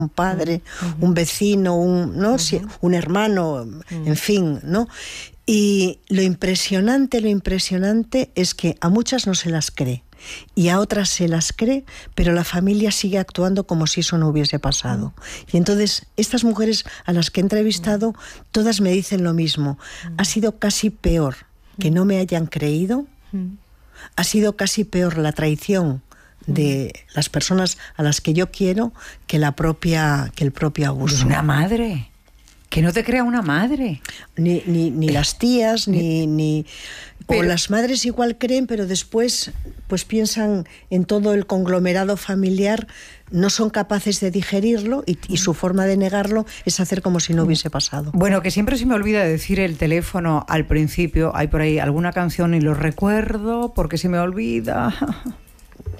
un padre, un vecino, ¿no? Un hermano, en fin, ¿no? Y lo impresionante es que a muchas no se las cree y a otras se las cree, pero la familia sigue actuando como si eso no hubiese pasado. Y entonces estas mujeres a las que he entrevistado, todas me dicen lo mismo. Ha sido casi peor que no me hayan creído, ha sido casi peor la traición de las personas a las que yo quiero que el propio abuso. Una madre. Que no te crea una madre. Ni las tías, ni pero, o las madres igual creen, pero después pues piensan en todo el conglomerado familiar, no son capaces de digerirlo y su forma de negarlo es hacer como si no hubiese pasado. Bueno, que siempre se me olvida decir el teléfono al principio. Hay por ahí alguna canción y lo recuerdo porque se me olvida.